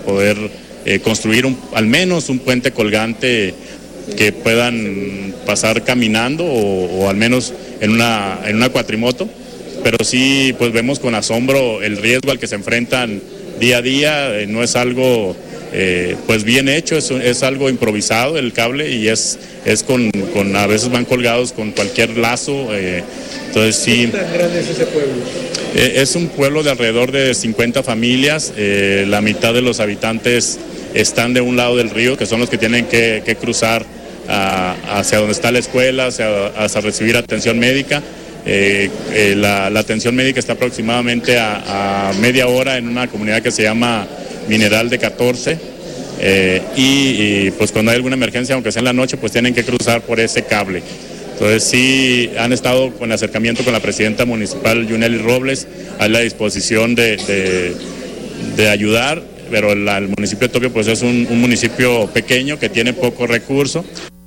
poder construir al menos un puente colgante que puedan pasar caminando o al menos en una cuatrimoto, pero sí pues vemos con asombro el riesgo al que se enfrentan día a día. No es algo pues bien hecho, es algo improvisado el cable y es con a veces van colgados con cualquier lazo, entonces sí. ¿Qué tan grande es ese pueblo? Es un pueblo de alrededor de 50 familias, la mitad de los habitantes están de un lado del río, que son los que tienen que cruzar hacia donde está la escuela, hacia recibir atención médica. La atención médica está aproximadamente a media hora en una comunidad que se llama Mineral de 14, y pues cuando hay alguna emergencia, aunque sea en la noche, pues tienen que cruzar por ese cable. Entonces sí han estado con acercamiento con la presidenta municipal, Yuneli Robles, a la disposición de ayudar, pero el municipio de Topio pues es un municipio pequeño que tiene poco recurso.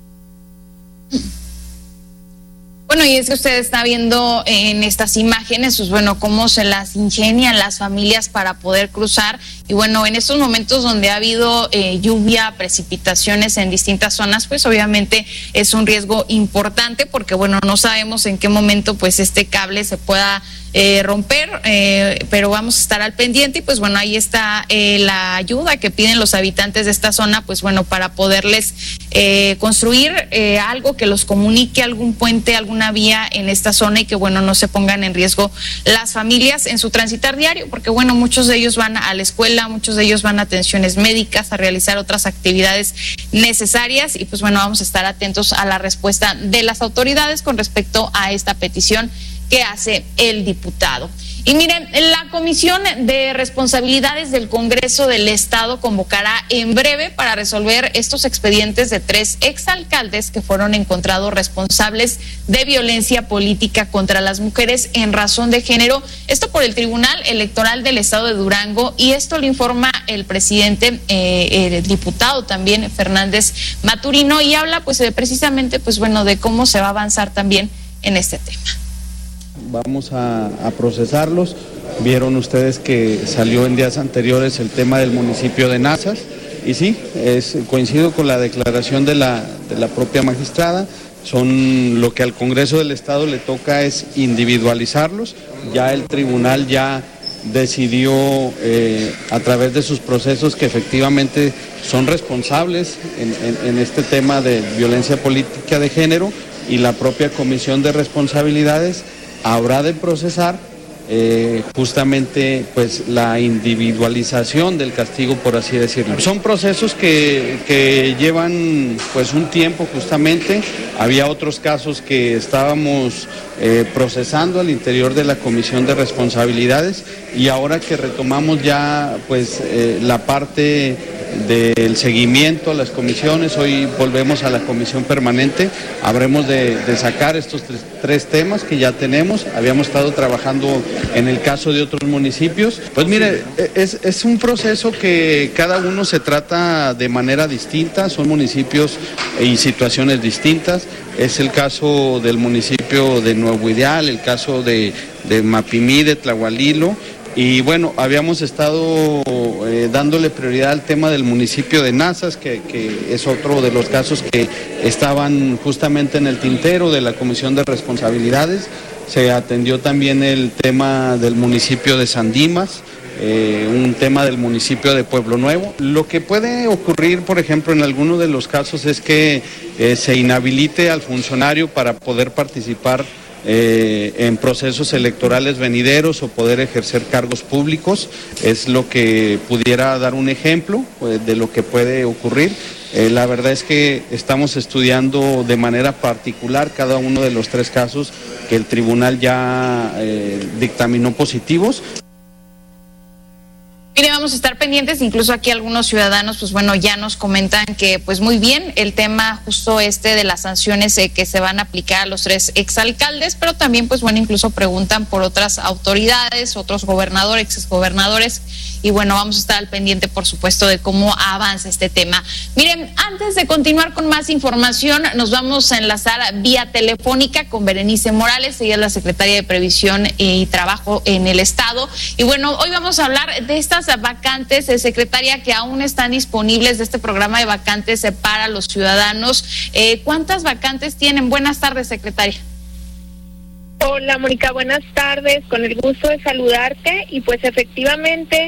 Bueno, y es que usted está viendo en estas imágenes, pues bueno, cómo se las ingenian las familias para poder cruzar. Y bueno, en estos momentos donde ha habido lluvia, precipitaciones en distintas zonas, pues obviamente es un riesgo importante porque bueno, no sabemos en qué momento pues este cable se pueda romper, pero vamos a estar al pendiente y pues bueno, ahí está la ayuda que piden los habitantes de esta zona, pues bueno, para poderles construir algo que los comunique, algún puente, alguna vía en esta zona y que bueno, no se pongan en riesgo las familias en su transitar diario, porque bueno, muchos de ellos van a la escuela, muchos de ellos van a atenciones médicas, a realizar otras actividades necesarias y pues bueno, vamos a estar atentos a la respuesta de las autoridades con respecto a esta petición que hace el diputado. Y miren, la Comisión de Responsabilidades del Congreso del Estado convocará en breve para resolver estos expedientes de 3 exalcaldes que fueron encontrados responsables de violencia política contra las mujeres en razón de género, esto por el Tribunal Electoral del Estado de Durango, y esto lo informa el presidente, el diputado también, Fernández Maturino, y habla pues precisamente pues bueno de cómo se va a avanzar también en este tema. Vamos a procesarlos. Vieron ustedes que salió en días anteriores el tema del municipio de Nazas y sí, coincido con la declaración de la propia magistrada. Son lo que al Congreso del Estado le toca es individualizarlos. Ya el tribunal ya decidió a través de sus procesos que efectivamente son responsables en este tema de violencia política de género y la propia Comisión de Responsabilidades habrá de procesar justamente pues la individualización del castigo, por así decirlo. Son procesos que llevan pues un tiempo justamente. Había otros casos que estábamos procesando al interior de la Comisión de Responsabilidades y ahora que retomamos ya pues la parte del seguimiento a las comisiones, hoy volvemos a la comisión permanente, habremos de sacar estos tres temas que ya tenemos, habíamos estado trabajando en el caso de otros municipios. Pues mire, es un proceso que cada uno se trata de manera distinta, son municipios y situaciones distintas, es el caso del municipio de Nuevo Ideal, el caso de Mapimí, de Tlahualilo. Y bueno, habíamos estado dándole prioridad al tema del municipio de Nazas, que es otro de los casos que estaban justamente en el tintero de la Comisión de Responsabilidades. Se atendió también el tema del municipio de San Dimas, un tema del municipio de Pueblo Nuevo. Lo que puede ocurrir, por ejemplo, en alguno de los casos es que se inhabilite al funcionario para poder participar en procesos electorales venideros o poder ejercer cargos públicos, es lo que pudiera dar un ejemplo de lo que puede ocurrir. La verdad es que estamos estudiando de manera particular cada uno de los 3 casos que el tribunal ya dictaminó positivos. Mire, vamos a estar pendientes, incluso aquí algunos ciudadanos, pues bueno, ya nos comentan que pues muy bien el tema justo de las sanciones que se van a aplicar a los 3 exalcaldes, pero también pues bueno, incluso preguntan por otras autoridades, otros gobernadores, exgobernadores y bueno, vamos a estar al pendiente, por supuesto, de cómo avanza este tema. Miren, antes de continuar con más información, nos vamos a enlazar vía telefónica con Berenice Morales, ella es la secretaria de Previsión y Trabajo en el Estado. Y bueno, hoy vamos a hablar de estas vacantes, secretaria, que aún están disponibles de este programa de vacantes para los ciudadanos. ¿Cuántas vacantes tienen? Buenas tardes, secretaria. Hola, Mónica, buenas tardes, con el gusto de saludarte. Y pues efectivamente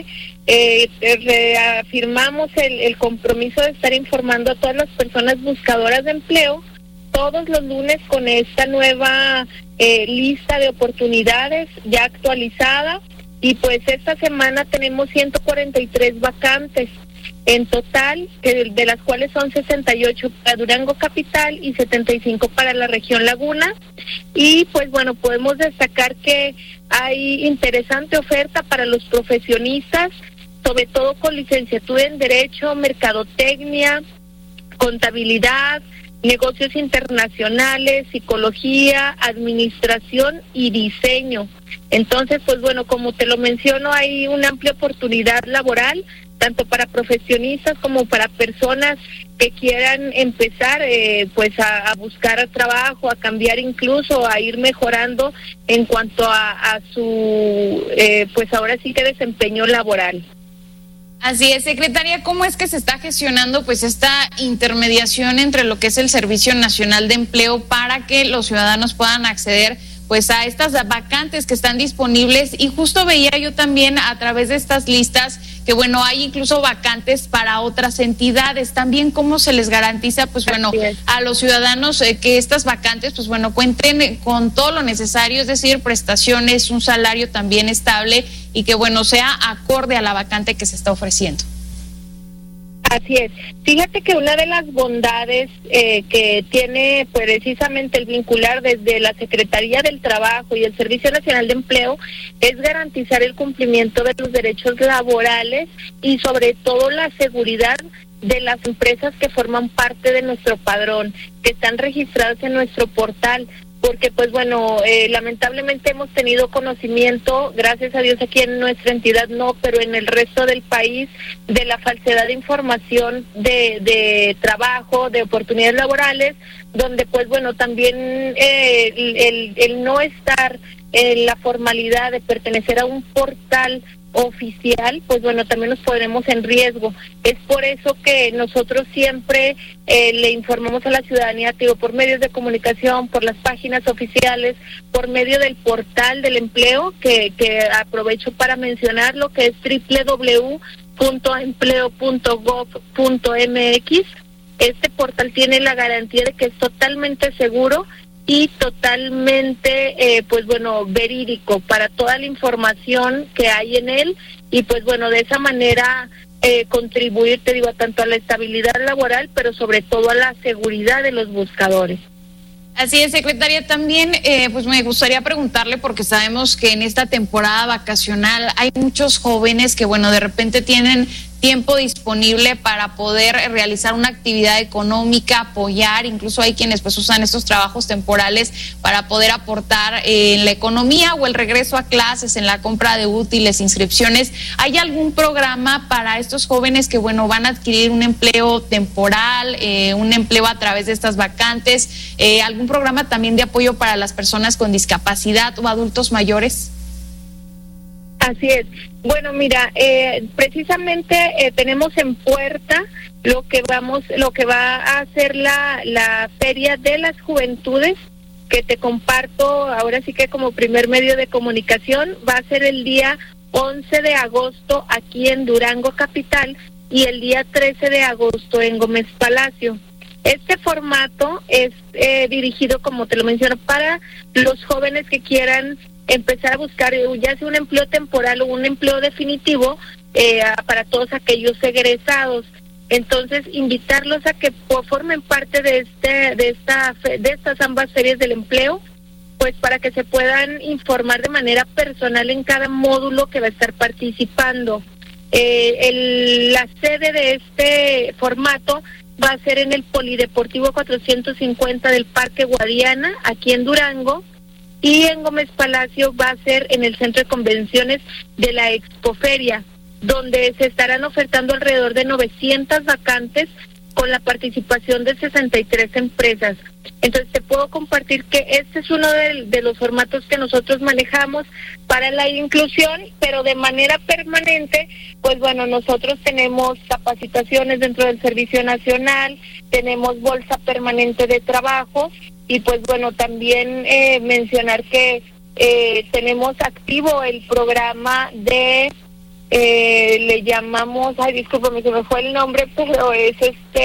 reafirmamos el compromiso de estar informando a todas las personas buscadoras de empleo todos los lunes con esta nueva lista de oportunidades ya actualizada. Y pues esta semana tenemos 143 vacantes en total, de las cuales son 68 para Durango Capital y 75 para la región Laguna. Y pues bueno, podemos destacar que hay interesante oferta para los profesionistas, sobre todo con licenciatura en Derecho, Mercadotecnia, Contabilidad, Negocios Internacionales, Psicología, Administración y Diseño. Entonces, pues bueno, como te lo menciono, hay una amplia oportunidad laboral, tanto para profesionistas como para personas que quieran empezar pues a buscar trabajo, a cambiar, incluso a ir mejorando en cuanto a su pues ahora sí que desempeño laboral. Así es, secretaria, ¿cómo es que se está gestionando pues esta intermediación entre lo que es el Servicio Nacional de Empleo para que los ciudadanos puedan acceder pues a estas vacantes que están disponibles? Y justo veía yo también a través de estas listas que bueno, hay incluso vacantes para otras entidades. También cómo se les garantiza pues bueno a los ciudadanos que estas vacantes pues bueno cuenten con todo lo necesario, es decir, prestaciones, un salario también estable y que bueno sea acorde a la vacante que se está ofreciendo. Así es. Fíjate que una de las bondades que tiene pues, precisamente el vincular desde la Secretaría del Trabajo y el Servicio Nacional de Empleo es garantizar el cumplimiento de los derechos laborales y sobre todo la seguridad de las empresas que forman parte de nuestro padrón, que están registradas en nuestro portal. Porque pues bueno, lamentablemente hemos tenido conocimiento, gracias a Dios aquí en nuestra entidad no, pero en el resto del país, de la falsedad de información de trabajo, de oportunidades laborales, donde pues bueno, también el no estar en la formalidad de pertenecer a un portal oficial, pues bueno, también nos ponemos en riesgo. Es por eso que nosotros siempre le informamos a la ciudadanía, digo, por medios de comunicación, por las páginas oficiales, por medio del portal del empleo, que aprovecho para mencionarlo, que es www.empleo.gov.mx. Este portal tiene la garantía de que es totalmente seguro y totalmente, pues bueno, verídico para toda la información que hay en él. Y pues bueno, de esa manera contribuir, te digo, tanto a la estabilidad laboral, pero sobre todo a la seguridad de los buscadores. Así es, secretaria. También pues me gustaría preguntarle, porque sabemos que en esta temporada vacacional hay muchos jóvenes que bueno, de repente tienen tiempo disponible para poder realizar una actividad económica, apoyar, incluso hay quienes pues usan estos trabajos temporales para poder aportar en la economía o el regreso a clases, en la compra de útiles, inscripciones. ¿Hay algún programa para estos jóvenes que bueno van a adquirir un empleo temporal, un empleo a través de estas vacantes? ¿Algún programa también de apoyo para las personas con discapacidad o adultos mayores? Así es. Bueno, mira, precisamente tenemos en puerta lo que va a ser la Feria de las Juventudes, que te comparto ahora sí que como primer medio de comunicación. Va a ser el día 11 de agosto aquí en Durango Capital y el día 13 de agosto en Gómez Palacio. Este formato es dirigido, como te lo menciono, para los jóvenes que quieran empezar a buscar ya sea un empleo temporal o un empleo definitivo para todos aquellos egresados. Entonces, invitarlos a que formen parte de estas ambas ferias del empleo, pues para que se puedan informar de manera personal en cada módulo que va a estar participando. La sede de este formato va a ser en el Polideportivo 450 del Parque Guadiana, aquí en Durango. Y en Gómez Palacio va a ser en el Centro de Convenciones de la Expoferia. donde se estarán ofertando alrededor de 900 vacantes con la participación de 63 empresas. Entonces te puedo compartir que este es uno de los formatos que nosotros manejamos para la inclusión, pero de manera permanente, pues bueno, nosotros tenemos capacitaciones dentro del Servicio Nacional, tenemos bolsa permanente de trabajo y pues bueno, también mencionar que tenemos activo el programa de le llamamos, discúlpame, se me fue el nombre, pero es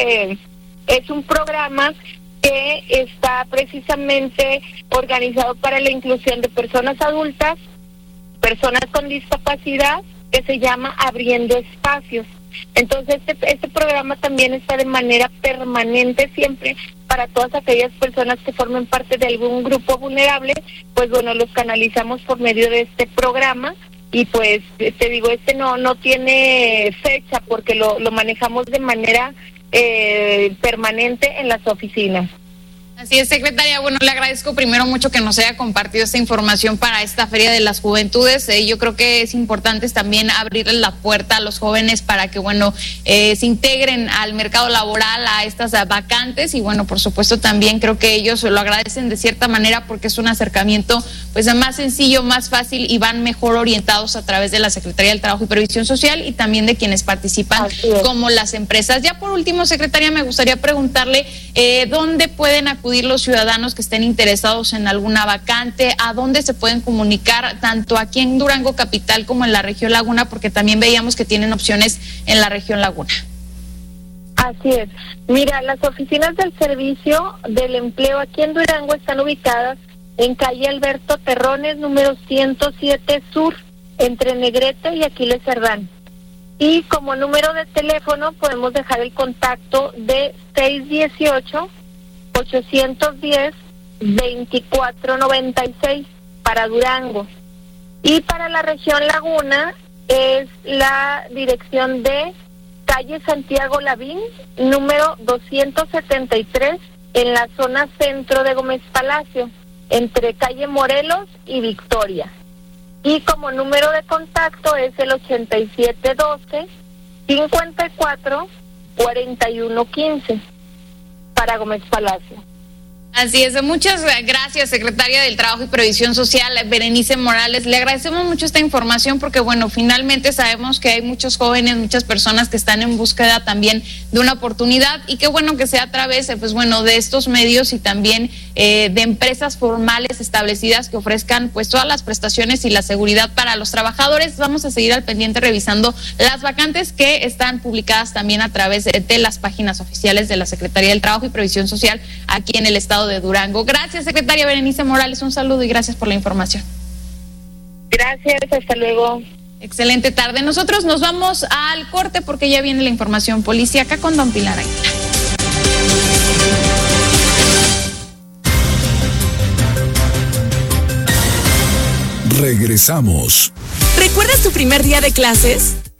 un programa que está precisamente organizado para la inclusión de personas adultas, personas con discapacidad, que se llama Abriendo Espacios. Entonces este programa también está de manera permanente siempre para todas aquellas personas que formen parte de algún grupo vulnerable, pues bueno, los canalizamos por medio de este programa. Y pues te digo, no tiene fecha porque lo manejamos de manera permanente en las oficinas. Así es, secretaria. Bueno, le agradezco primero mucho que nos haya compartido esta información para esta Feria de las Juventudes. Yo creo que es importante también abrirle la puerta a los jóvenes para que, bueno, se integren al mercado laboral, a estas vacantes. Y bueno, por supuesto también creo que ellos lo agradecen de cierta manera porque es un acercamiento pues más sencillo, más fácil y van mejor orientados a través de la Secretaría del Trabajo y Previsión Social y también de quienes participan como las empresas. Ya por último, secretaria, me gustaría preguntarle ¿dónde pueden acudir los ciudadanos que estén interesados en alguna vacante? ¿A dónde se pueden comunicar tanto aquí en Durango Capital como en la región Laguna? Porque también veíamos que tienen opciones en la región Laguna. Así es. Mira, las oficinas del Servicio del Empleo aquí en Durango están ubicadas en calle Alberto Terrones, número 107 Sur, entre Negrete y Aquiles Cerdán. Y como número de teléfono podemos dejar el contacto de 618-810-2496 para Durango. Y para la región Laguna es la dirección de calle Santiago Lavín, número 273, en la zona centro de Gómez Palacio, entre calle Morelos y Victoria. Y como número de contacto es el 8712-54-4115 para Gómez Palacio. Así es, muchas gracias, secretaria del Trabajo y Previsión Social, Berenice Morales. Le agradecemos mucho esta información porque, bueno, finalmente sabemos que hay muchos jóvenes, muchas personas que están en búsqueda también de una oportunidad y qué bueno que sea a través, pues bueno, de estos medios y también de empresas formales establecidas que ofrezcan pues todas las prestaciones y la seguridad para los trabajadores. Vamos a seguir al pendiente revisando las vacantes que están publicadas también a través de las páginas oficiales de la Secretaría del Trabajo y Previsión Social aquí en el estado de Durango. Gracias, secretaria Berenice Morales, un saludo y gracias por la información. Gracias, hasta luego. Excelente tarde. Nosotros nos vamos al corte porque ya viene la información policíaca con don Pilar Aguilar. Regresamos. ¿Recuerdas tu primer día de clases?